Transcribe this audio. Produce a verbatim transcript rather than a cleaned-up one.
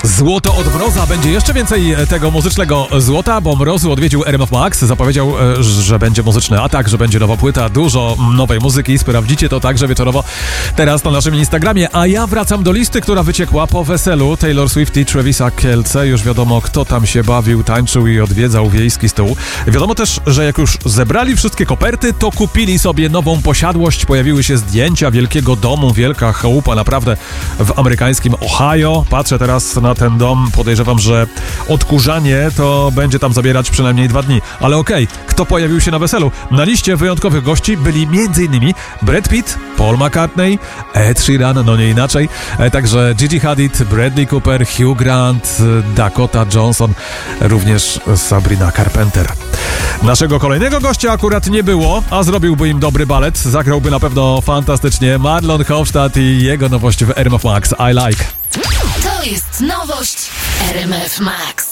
Złoto od Mroza. Będzie jeszcze więcej tego muzycznego złota, bo Mrozu odwiedził R M F Max. Zapowiedział, że będzie muzyczny atak, że będzie nowa płyta, dużo nowej muzyki. Sprawdzicie to także wieczorowo teraz na naszym Instagramie. A ja wracam do listy, która wyciekła po weselu Taylor Swift i Travisa Kelce. Już wiadomo, kto tam się bawił, tańczył i odwiedzał wiejski stół. Wiadomo też, że jak już zebrali wszystkie koperty, to kupili sobie nową posiadłość. Pojawiły się zdjęcia wielkiego domu, wielka chałupa naprawdę w amerykańskim Ohio. Patrzę teraz na ten dom, podejrzewam, że odkurzanie to będzie tam zabierać przynajmniej dwa dni. Ale okej, okay, kto pojawił się na weselu? Na liście wyjątkowych gości byli m.in. Brad Pitt, Paul McCartney, Ed Sheeran, no nie inaczej, także Gigi Hadid, Bradley Cooper, Hugh Grant, Dakota Johnson, również Sabrina Carpenter. Naszego kolejnego gościa akurat nie było, a zrobiłby im dobry balet, zagrałby na pewno fantastycznie Marlon Hofstadt i jego nowość w R M F Max, I Like. To jest nowość R M F Max.